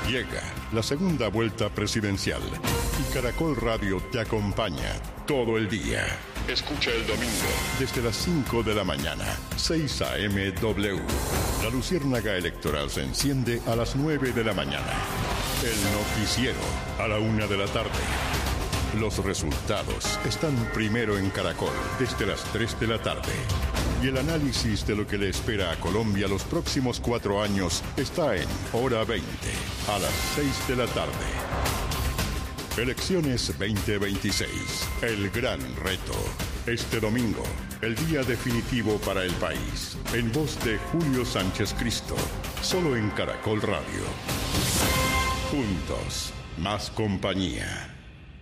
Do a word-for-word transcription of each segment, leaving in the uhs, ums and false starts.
Llega la segunda vuelta presidencial y Caracol Radio te acompaña todo el día. Escucha el domingo desde las cinco de la mañana, seis a eme W. La luciérnaga electoral se enciende a las nueve de la mañana. El noticiero a la una de la tarde. Los resultados están primero en Caracol desde las tres de la tarde. Y el análisis de lo que le espera a Colombia los próximos cuatro años está en Hora veinte, a las seis de la tarde. Elecciones veinte veintiséis, el gran reto. Este domingo, el día definitivo para el país. En voz de Julio Sánchez Cristo, solo en Caracol Radio. Juntos, más compañía.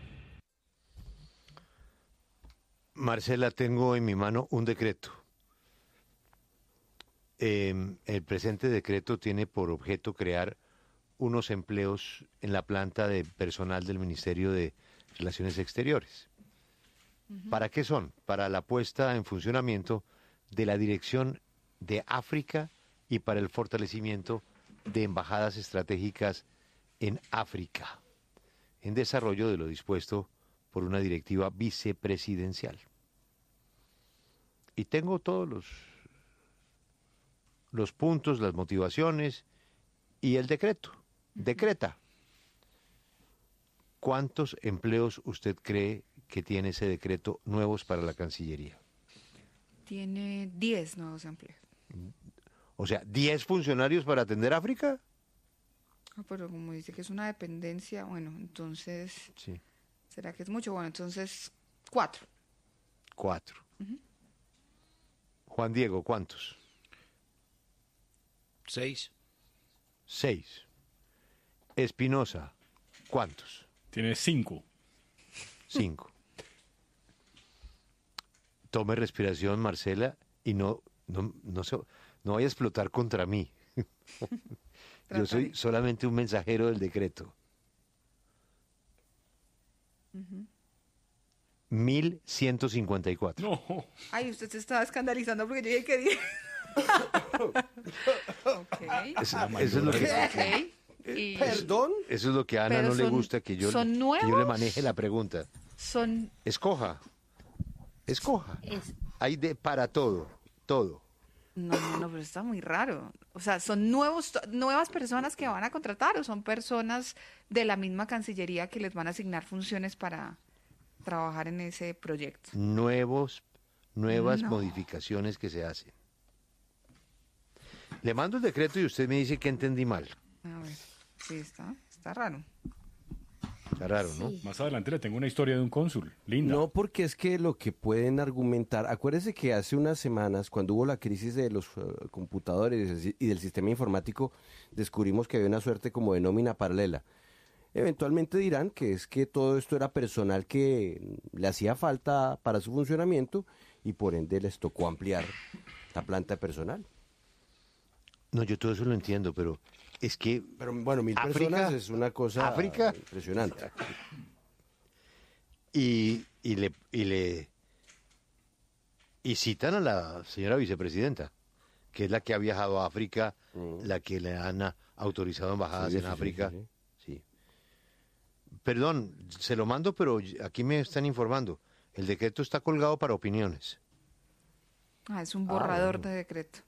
Marcela, tengo en mi mano un decreto. Eh, el presente decreto tiene por objeto crear unos empleos en la planta de personal del Ministerio de Relaciones Exteriores. Uh-huh. ¿Para qué son? Para la puesta en funcionamiento de la Dirección de África y para el fortalecimiento de embajadas estratégicas en África, en desarrollo de lo dispuesto por una directiva vicepresidencial. Y tengo todos los, los puntos, las motivaciones y el decreto. Decreta. ¿Cuántos empleos usted cree que tiene ese decreto nuevos para la Cancillería? Tiene diez nuevos empleos. O sea, ¿diez funcionarios para atender África? Ah, pero como dice que es una dependencia, bueno, entonces... Sí. ¿Será que es mucho? Bueno, entonces, cuatro. Cuatro. Uh-huh. Juan Diego, ¿cuántos? Seis. Seis. Espinosa, ¿cuántos? Tiene cinco. Cinco. Tome respiración, Marcela, y no, no, no, se, no vaya a explotar contra mí. Yo soy solamente un mensajero del decreto. Uh-huh. mil ciento cincuenta y cuatro. No. Ay, usted se estaba escandalizando porque yo dije que dije. Okay. Eso, eso es lo que... Okay. Y... ¿Perdón? Eso es lo que a Ana Pero no son, le gusta, que yo, ¿son nuevos? que yo le maneje la pregunta. Son... Escoja. Escoja. Es... Hay de para todo, todo. No, no, no, pero está muy raro. O sea, ¿son nuevos, nuevas personas que van a contratar o son personas de la misma Cancillería que les van a asignar funciones para trabajar en ese proyecto? Nuevos, nuevas No. modificaciones que se hacen. Le mando el decreto y usted me dice que entendí mal. A ver, sí, está, está raro. Está raro, ¿no? Sí. Más adelante le tengo una historia de un cónsul. Linda. No, porque es que lo que pueden argumentar, acuérdese que hace unas semanas, cuando hubo la crisis de los uh, computadores y del sistema informático, descubrimos que había una suerte como de nómina paralela. Eventualmente dirán que es que todo esto era personal que le hacía falta para su funcionamiento y por ende les tocó ampliar la planta de personal. No, yo todo eso lo entiendo, pero es que... Pero bueno, mil África, personas es una cosa África, impresionante. Y, y le y le y citan a la señora vicepresidenta, que es la que ha viajado a África, mm. la que le han a, autorizado embajadas sí, en sí, África. Sí, sí. sí. Perdón, se lo mando, pero aquí me están informando. El decreto está colgado para opiniones. Ah, es un borrador ah, bueno. de decreto.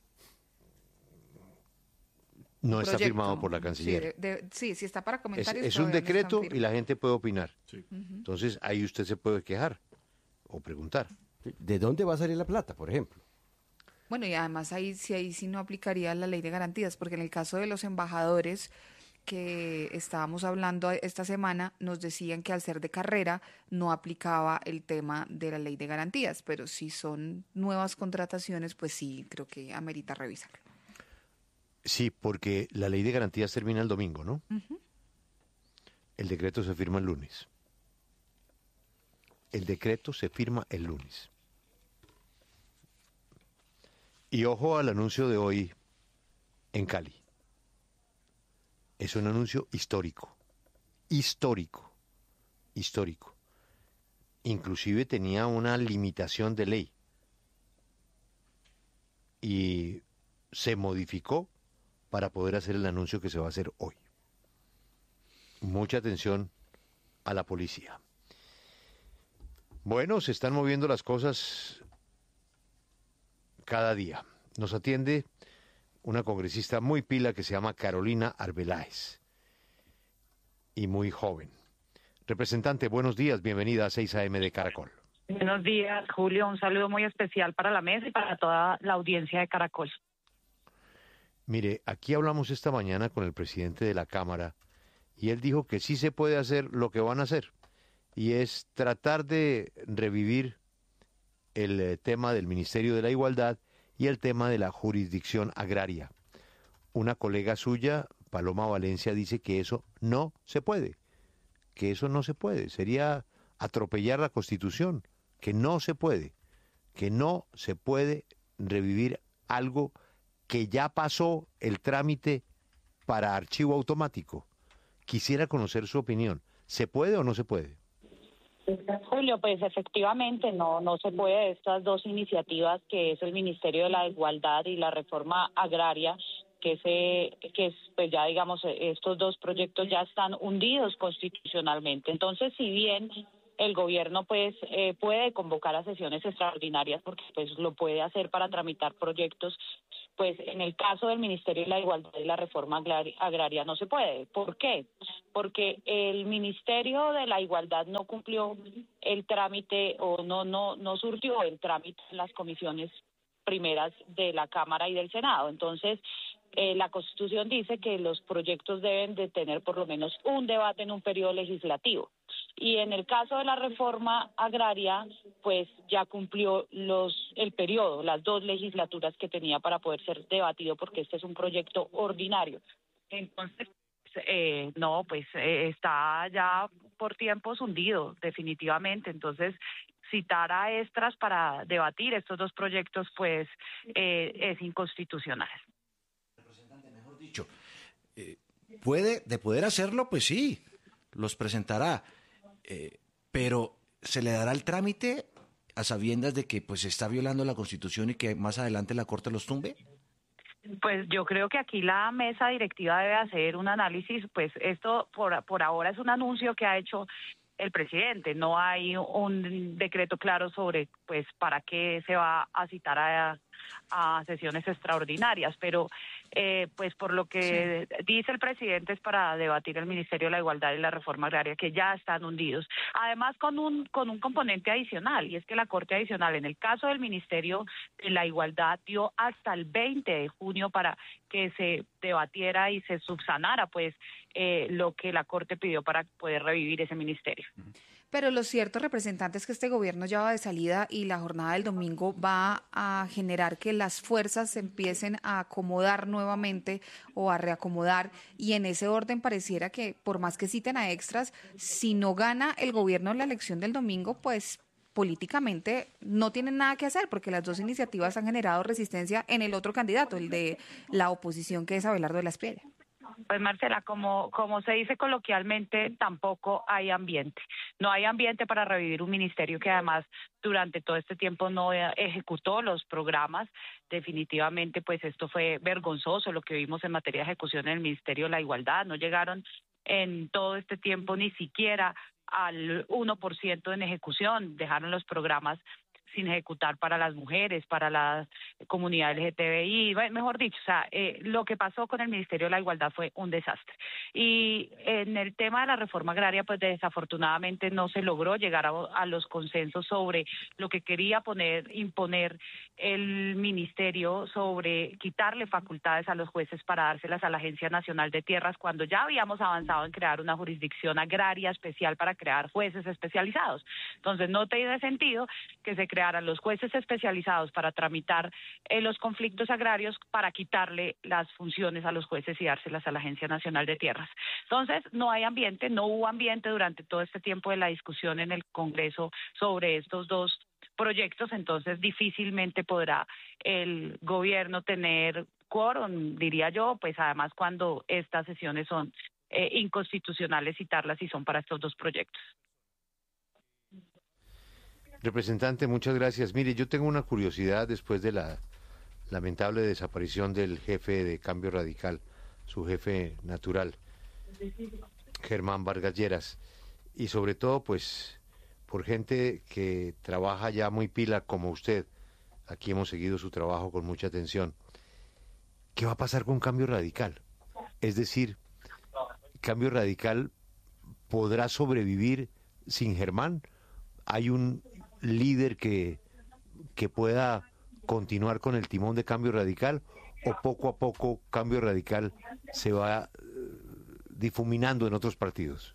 No Proyecto. Está firmado por la Canciller. Sí, de, de, sí, sí está para comentarios. Es, es un decreto y la gente puede opinar. Sí. Uh-huh. Entonces ahí usted se puede quejar o preguntar. ¿De dónde va a salir la plata, por ejemplo? Bueno, y además ahí sí, ahí sí no aplicaría la ley de garantías, porque en el caso de los embajadores que estábamos hablando esta semana, nos decían que al ser de carrera no aplicaba el tema de la ley de garantías, pero si son nuevas contrataciones, pues sí, creo que amerita revisarlo. Sí, porque la ley de garantías termina el domingo, ¿no? Uh-huh. El decreto se firma el lunes. El decreto se firma el lunes. Y ojo al anuncio de hoy en Cali. Es un anuncio histórico. Histórico. Histórico. Inclusive tenía una limitación de ley. Y se modificó para poder hacer el anuncio que se va a hacer hoy. mucha atención a la policía. Bueno, se están moviendo las cosas cada día. Nos atiende una congresista muy pila que se llama Carolina Arbeláez y muy joven. Representante, buenos días, bienvenida a seis a eme de Caracol. Buenos días, Julio. Un saludo muy especial para la mesa y para toda la audiencia de Caracol. Mire, aquí hablamos esta mañana con el presidente de la Cámara y él dijo que sí se puede hacer lo que van a hacer, y es tratar de revivir el eh, tema del Ministerio de la Igualdad y el tema de la jurisdicción agraria. Una colega suya, Paloma Valencia, dice que eso no se puede, que eso no se puede, sería atropellar la Constitución, que no se puede, que no se puede revivir algo que ya pasó el trámite para archivo automático. Quisiera conocer su opinión. ¿Se puede o no se puede? Julio, pues efectivamente no no se puede. Estas dos iniciativas, que es el Ministerio de la Igualdad y la Reforma Agraria, que se que es, pues ya digamos, estos dos proyectos ya están hundidos constitucionalmente. Entonces, si bien el gobierno pues eh, puede convocar a sesiones extraordinarias, porque pues lo puede hacer para tramitar proyectos, pues en el caso del Ministerio de la Igualdad y la Reforma Agraria no se puede. ¿Por qué? Porque el Ministerio de la Igualdad no cumplió el trámite o no no no surtió el trámite en las comisiones primeras de la Cámara y del Senado. Entonces, eh, la Constitución dice que los proyectos deben de tener por lo menos un debate en un periodo legislativo. Y en el caso de la reforma agraria, pues ya cumplió los el periodo, las dos legislaturas que tenía para poder ser debatido, porque este es un proyecto ordinario. Entonces, eh, no, pues eh, está ya por tiempos hundido, definitivamente. Entonces, citar a extras para debatir estos dos proyectos, pues eh, es inconstitucional. Representante, mejor dicho, eh, puede, de poder hacerlo, pues sí, los presentará. Eh, pero se le dará el trámite a sabiendas de que pues se está violando la Constitución y que más adelante la Corte los tumbe. Pues yo creo que aquí la mesa directiva debe hacer un análisis. Pues esto por, por ahora es un anuncio que ha hecho el presidente. No hay un decreto claro sobre pues para qué se va a citar a, a sesiones extraordinarias, pero eh, pues por lo que sí dice el presidente es para debatir el Ministerio de la Igualdad y la Reforma Agraria, que ya están hundidos. Además, con un con un componente adicional, y es que la Corte Adicional, en el caso del Ministerio de la Igualdad, dio hasta el veinte de junio para que se debatiera y se subsanara pues eh, lo que la Corte pidió para poder revivir ese ministerio. Pero lo cierto, representante, es que este gobierno ya va de salida y la jornada del domingo va a generar que las fuerzas se empiecen a acomodar nuevamente o a reacomodar, y en ese orden pareciera que por más que citen a extras, si no gana el gobierno la elección del domingo, pues políticamente no tienen nada que hacer, porque las dos iniciativas han generado resistencia en el otro candidato, el de la oposición, que es Abelardo de la Espriella. Pues Marcela, como como se dice coloquialmente, tampoco hay ambiente. No hay ambiente para revivir un ministerio que además durante todo este tiempo no ejecutó los programas. Definitivamente, pues esto fue vergonzoso lo que vimos en materia de ejecución en el Ministerio de la Igualdad. No llegaron en todo este tiempo ni siquiera al uno por ciento en ejecución. Dejaron los programas sin ejecutar para las mujeres, para la comunidad L G T B I, mejor dicho, o sea, eh, lo que pasó con el Ministerio de la Igualdad fue un desastre. Y en el tema de la reforma agraria, pues desafortunadamente no se logró llegar a, a los consensos sobre lo que quería poner, imponer el ministerio, sobre quitarle facultades a los jueces para dárselas a la Agencia Nacional de Tierras, cuando ya habíamos avanzado en crear una jurisdicción agraria especial para crear jueces especializados. Entonces no tiene sentido que se cree crearan los jueces especializados para tramitar eh, los conflictos agrarios, para quitarle las funciones a los jueces y dárselas a la Agencia Nacional de Tierras. Entonces, no hay ambiente, no hubo ambiente durante todo este tiempo de la discusión en el Congreso sobre estos dos proyectos, entonces difícilmente podrá el gobierno tener quórum, diría yo, pues además cuando estas sesiones son eh, inconstitucionales citarlas y son para estos dos proyectos. Representante, muchas gracias. Mire, yo tengo una curiosidad después de la lamentable desaparición del jefe de Cambio Radical, su jefe natural. Germán Vargas Lleras, y sobre todo pues por gente que trabaja ya muy pila como usted. Aquí hemos seguido su trabajo con mucha atención. ¿Qué va a pasar con Cambio Radical? Es decir, ¿Cambio Radical podrá sobrevivir sin Germán? ¿Hay un líder que, que pueda continuar con el timón de Cambio Radical? ¿O poco a poco Cambio Radical se va eh, difuminando en otros partidos?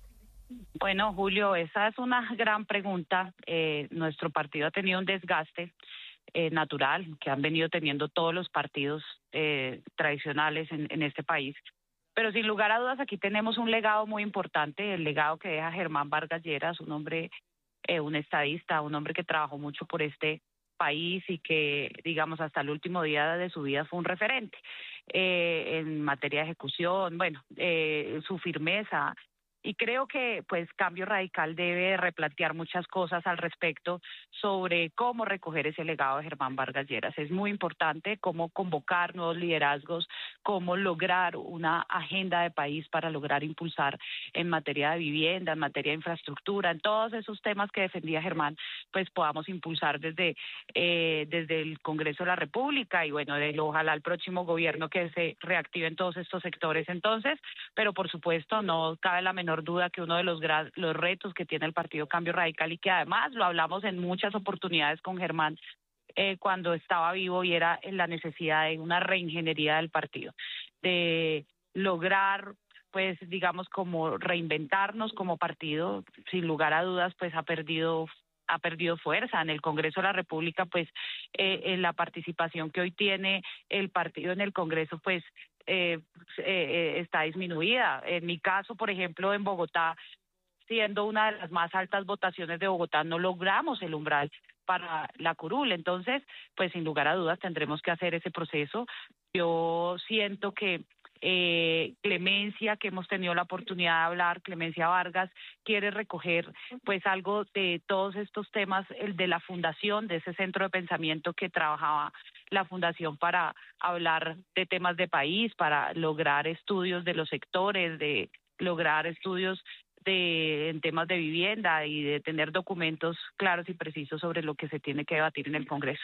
Bueno, Julio, esa es una gran pregunta. Eh, nuestro partido ha tenido un desgaste eh, natural que han venido teniendo todos los partidos eh, tradicionales en, en este país. Pero sin lugar a dudas aquí tenemos un legado muy importante, el legado que deja Germán Vargas Lleras, un hombre, eh, un estadista, un hombre que trabajó mucho por este país y que, digamos, hasta el último día de su vida fue un referente eh, en materia de ejecución, bueno, eh, su firmeza. Y creo que, pues, Cambio Radical debe replantear muchas cosas al respecto sobre cómo recoger ese legado de Germán Vargas Lleras. Es muy importante cómo convocar nuevos liderazgos, cómo lograr una agenda de país para lograr impulsar en materia de vivienda, en materia de infraestructura, en todos esos temas que defendía Germán, pues podamos impulsar desde, eh, desde el Congreso de la República y, bueno, de, ojalá el próximo gobierno que se reactiven todos estos sectores entonces, pero por supuesto no cabe la menor duda que uno de los, gra- los retos que tiene el Partido Cambio Radical y que además lo hablamos en muchas oportunidades con Germán eh, cuando estaba vivo y era en la necesidad de una reingeniería del partido, de lograr pues digamos como reinventarnos como partido. Sin lugar a dudas pues ha perdido ha perdido fuerza en el Congreso de la República, pues eh, en la participación que hoy tiene el partido en el Congreso pues Eh, eh, está disminuida. En mi caso, por ejemplo, en Bogotá, siendo una de las más altas votaciones de Bogotá, no logramos el umbral para la curul. Entonces, pues sin lugar a dudas tendremos que hacer ese proceso. Yo siento que eh, Clemencia, que hemos tenido la oportunidad de hablar, Clemencia Vargas, quiere recoger pues algo de todos estos temas, el de la fundación, de ese centro de pensamiento que trabajaba la fundación para hablar de temas de país, para lograr estudios de los sectores, de lograr estudios de en temas de vivienda y de tener documentos claros y precisos sobre lo que se tiene que debatir en el Congreso.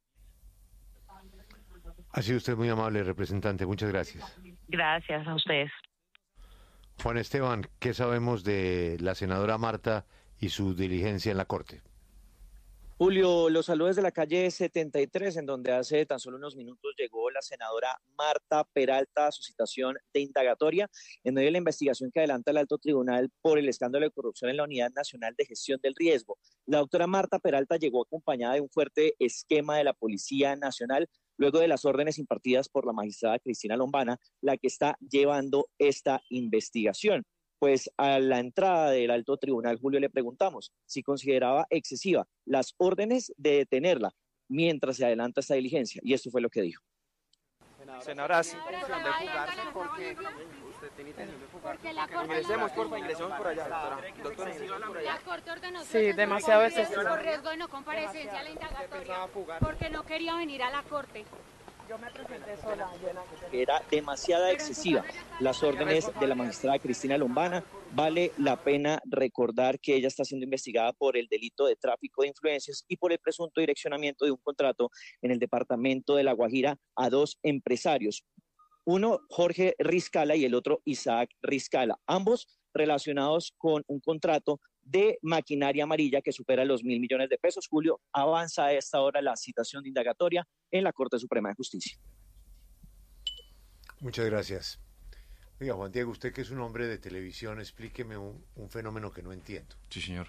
Ha sido usted muy amable, representante. Muchas gracias. Gracias a ustedes. Juan Esteban, ¿qué sabemos de la senadora Marta y su diligencia en la Corte? Julio, los saludos de la calle setenta y tres, en donde hace tan solo unos minutos llegó la senadora Marta Peralta a su citación de indagatoria en medio de la investigación que adelanta el Alto Tribunal por el escándalo de corrupción en la Unidad Nacional de Gestión del Riesgo. La doctora Marta Peralta llegó acompañada de un fuerte esquema de la Policía Nacional, luego de las órdenes impartidas por la magistrada Cristina Lombana, la que está llevando esta investigación. Pues a la entrada del Alto Tribunal, Julio, le preguntamos si consideraba excesiva las órdenes de detenerla mientras se adelanta esta diligencia, y esto fue lo que dijo. Senadora, sin intención de fugarse porque usted tiene intención de fugarse. Ingresemos, por favor, ingresemos por allá, doctora. Doctora, ingresemos por allá. La Corte ordenó Sí, demasiado excesivo. Por riesgo de no comparecencia a la indagatoria, porque no quería venir a la Corte. Yo me presenté sola. Era demasiada excesiva las órdenes de la magistrada Cristina Lombana. Vale la pena recordar que ella está siendo investigada por el delito de tráfico de influencias y por el presunto direccionamiento de un contrato en el departamento de La Guajira a dos empresarios. Uno, Jorge Riscala, y el otro, Isaac Riscala. Ambos relacionados con un contrato de maquinaria amarilla que supera los mil millones de pesos. Julio, avanza a esta hora la citación de indagatoria en la Corte Suprema de Justicia. Muchas gracias. Oiga, Juan Diego, usted que es un hombre de televisión, explíqueme un, un fenómeno que no entiendo. Sí, señor.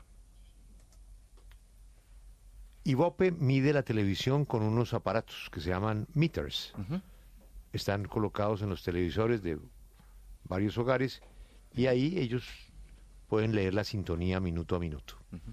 Ibope mide la televisión con unos aparatos que se llaman meters. Uh-huh. Están colocados en los televisores de varios hogares y ahí ellos pueden leer la sintonía minuto a minuto. Uh-huh.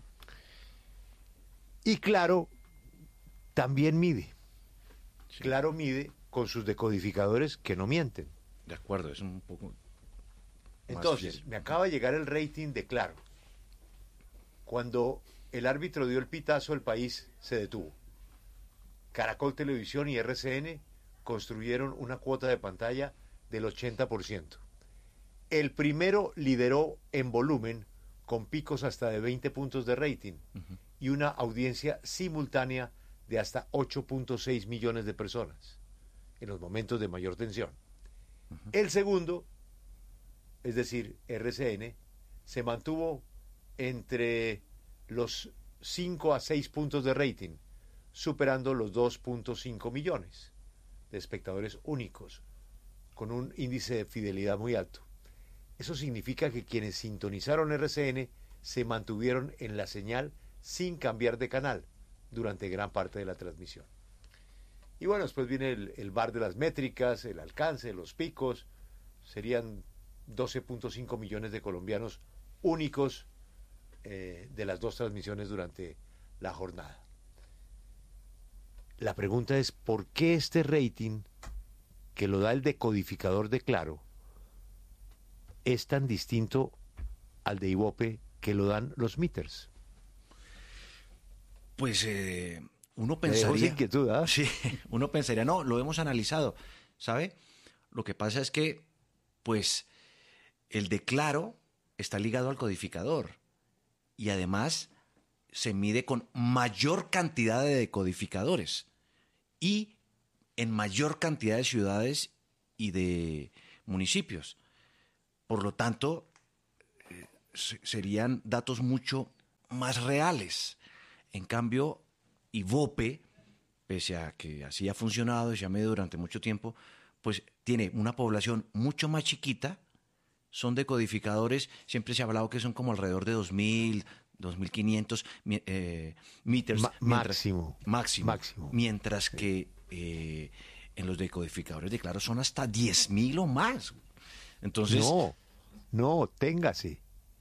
Y Claro también mide. Sí. Claro mide con sus decodificadores que no mienten. De acuerdo, es un poco... Entonces, difícil. Me acaba de llegar el rating de Claro. Cuando el árbitro dio el pitazo, el país se detuvo. Caracol Televisión y R C. R C N construyeron una cuota de pantalla del ochenta por ciento. El primero lideró en volumen con picos hasta de veinte puntos de rating uh-huh. y una audiencia simultánea de hasta ocho punto seis millones de personas en los momentos de mayor tensión. Uh-huh. El segundo, es decir, R C N, se mantuvo entre los cinco a seis puntos de rating, superando los dos punto cinco millones de espectadores únicos, con un índice de fidelidad muy alto. Eso significa que quienes sintonizaron R C N se mantuvieron en la señal sin cambiar de canal durante gran parte de la transmisión. Y bueno, después viene el, el bar de las métricas, el alcance, los picos. Serían doce punto cinco millones de colombianos únicos eh, de las dos transmisiones durante la jornada. La pregunta es, ¿por qué este rating que lo da el decodificador de Claro es tan distinto al de Ibope que lo dan los meters? Pues eh, uno pensaría... inquietud, ¿eh? Sí, uno pensaría, no, lo hemos analizado, ¿sabe? Lo que pasa es que, pues, el de Claro está ligado al codificador y además se mide con mayor cantidad de decodificadores y en mayor cantidad de ciudades y de municipios. Por lo tanto, eh, serían datos mucho más reales. En cambio, Ibope, pese a que así ha funcionado y se ha medido durante mucho tiempo, pues tiene una población mucho más chiquita, son decodificadores, siempre se ha hablado que son como alrededor de dos mil, dos mil quinientos eh, meters. Ma- mientras, máximo. Máximo. Máximo. Mientras sí. que eh, en los decodificadores de Claro son hasta diez mil o más. Entonces, no, no, téngase.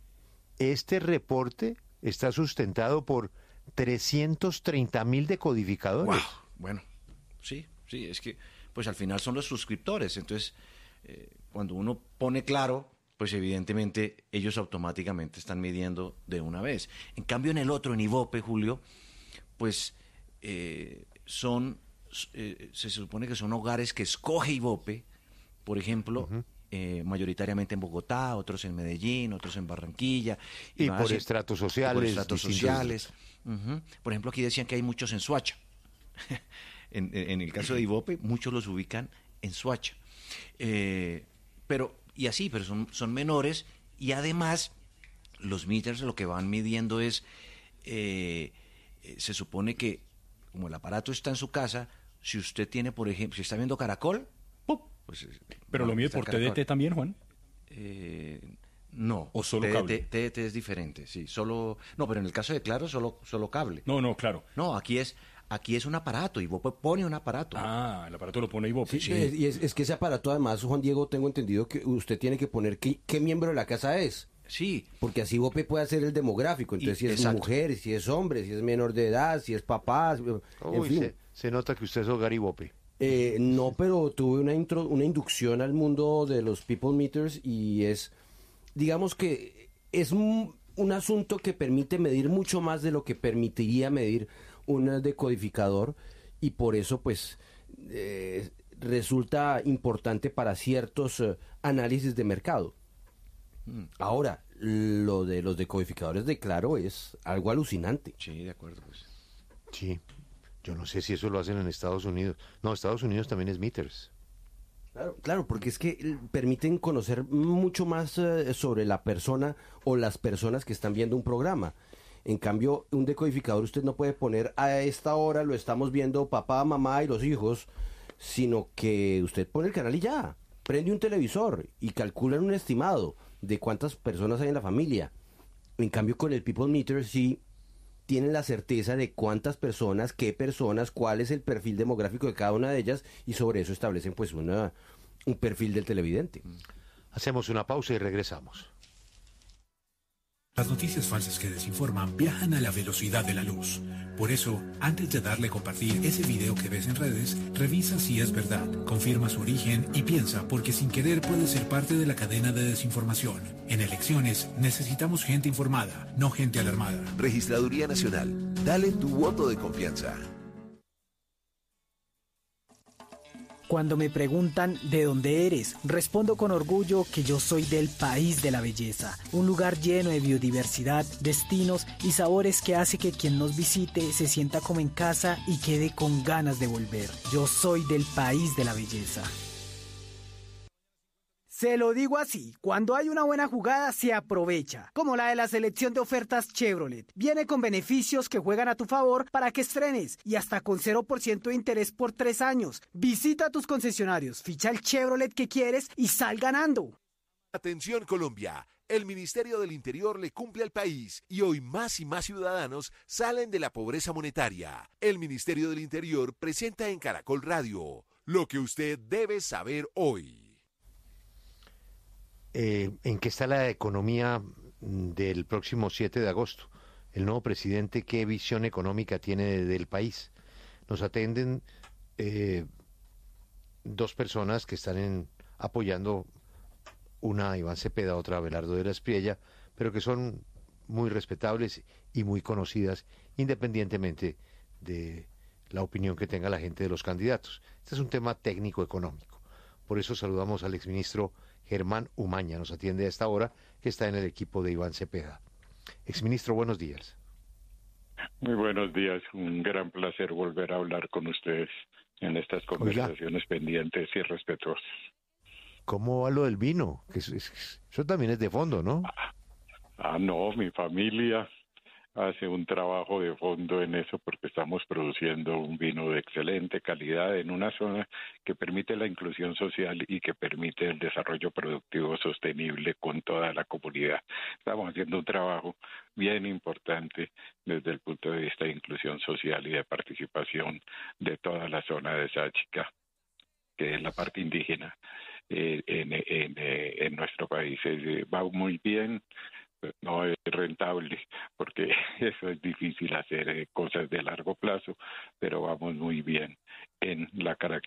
Este reporte está sustentado por trescientos treinta mil decodificadores. Wow. Bueno, sí, sí, es que pues al final son los suscriptores. Entonces, eh, cuando uno pone Claro, pues evidentemente ellos automáticamente están midiendo de una vez. En cambio, en el otro, en Ibope, Julio, pues eh, son, eh, se supone que son hogares que escoge Ibope, por ejemplo, uh-huh. eh, mayoritariamente en Bogotá, otros en Medellín, otros en Barranquilla. Y, y por estratos sociales. Por estratos sociales. Uh-huh. Por ejemplo, aquí decían que hay muchos en Soacha. en, en el caso de Ibope, muchos los ubican en Soacha. Eh, pero... Y así, pero son, son menores y además los meters lo que van midiendo es, eh, se supone que como el aparato está en su casa, si usted tiene, por ejemplo, si está viendo Caracol, ¡pum! Pues, ¿Pero no, lo mide por T D T también, Juan? Eh, no. ¿O solo T D T, cable? T D T es diferente, sí, solo... No, pero en el caso de Claro, solo, solo cable. No, no, claro. No, aquí es... Aquí es un aparato, Ibope pone un aparato. Ah, el aparato lo pone Ibope. Sí, sí. Es, y es, es que ese aparato, además, Juan Diego, tengo entendido que usted tiene que poner qué, qué miembro de la casa es. Sí. Porque así Ibope puede hacer el demográfico. Entonces, y, si es exacto. mujer, si es hombre, si es menor de edad, si es papá, en Uy, fin. Se, se nota que usted es hogar Ibope. Eh, no, pero tuve una, intro, una inducción al mundo de los people meters y es, digamos que es un, un asunto que permite medir mucho más de lo que permitiría medir un decodificador. Y por eso, pues, eh, resulta importante para ciertos eh, análisis de mercado. Mm. Ahora, lo de los decodificadores de Claro es algo alucinante. Sí, de acuerdo, pues. Sí, yo no sé si eso lo hacen en Estados Unidos. No, Estados Unidos también es meters. Claro, claro, porque es que permiten conocer mucho más eh, sobre la persona o las personas que están viendo un programa. En cambio, un decodificador usted no puede poner a esta hora lo estamos viendo papá, mamá y los hijos, sino que usted pone el canal y ya, prende un televisor y calcula un estimado de cuántas personas hay en la familia. En cambio, con el People Meter sí tienen la certeza de cuántas personas, qué personas, cuál es el perfil demográfico de cada una de ellas y sobre eso establecen pues una, un perfil del televidente. Hacemos una pausa y regresamos. Las noticias falsas que desinforman viajan a la velocidad de la luz. Por eso, antes de darle a compartir ese video que ves en redes, revisa si es verdad, confirma su origen y piensa, porque sin querer puede ser parte de la cadena de desinformación. En elecciones necesitamos gente informada, no gente alarmada. Registraduría Nacional. Dale tu voto de confianza. Cuando me preguntan de dónde eres, respondo con orgullo que yo soy del país de la belleza, un lugar lleno de biodiversidad, destinos y sabores que hace que quien nos visite se sienta como en casa y quede con ganas de volver. Yo soy del país de la belleza. Se lo digo así, cuando hay una buena jugada se aprovecha, como la de la selección de ofertas Chevrolet. Viene con beneficios que juegan a tu favor para que estrenes y hasta con cero por ciento de interés por tres años. Visita tus concesionarios, ficha el Chevrolet que quieres y sal ganando. Atención Colombia, el Ministerio del Interior le cumple al país y hoy más y más ciudadanos salen de la pobreza monetaria. El Ministerio del Interior presenta en Caracol Radio lo que usted debe saber hoy. Eh, ¿En qué está la economía del próximo siete de agosto? El nuevo presidente, ¿qué visión económica tiene de, del país? Nos atenden eh, dos personas que están en, apoyando, una a Iván Cepeda, otra a Abelardo de la Espriella, pero que son muy respetables y muy conocidas, independientemente de la opinión que tenga la gente de los candidatos. Este es un tema técnico-económico. Por eso saludamos al exministro Germán Umaña, nos atiende a esta hora, que está en el equipo de Iván Cepeda. Exministro, buenos días. Muy buenos días, un gran placer volver a hablar con ustedes en estas conversaciones Oiga, pendientes y respetuosas. ¿Cómo va lo del vino? Que eso, eso también es de fondo, ¿no? Ah, no, mi familia hace un trabajo de fondo en eso porque estamos produciendo un vino de excelente calidad en una zona que permite la inclusión social y que permite el desarrollo productivo sostenible con toda la comunidad. Estamos haciendo un trabajo bien importante desde el punto de vista de inclusión social y de participación de toda la zona de Sáchica, que es la parte indígena eh, en, en, en nuestro país. Eh, va muy bien. No es rentable porque eso es difícil hacer eh, cosas de largo plazo, pero vamos muy bien en la característica